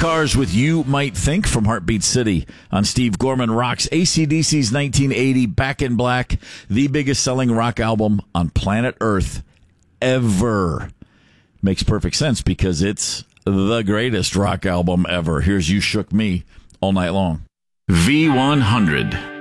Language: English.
Cars with You Might Think from Heartbeat City on Steve Gorman Rocks. AC/DC's 1980 Back in Black, the biggest selling rock album on planet Earth ever. Makes perfect sense because it's the greatest rock album ever. Here's You Shook Me all night long. V100.